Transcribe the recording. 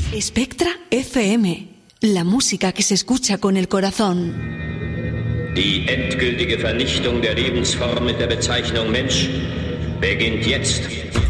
Spectra FM, la música que se escucha con el corazón. Die endgültige Vernichtung der Lebensform mit der Bezeichnung Mensch beginnt jetzt.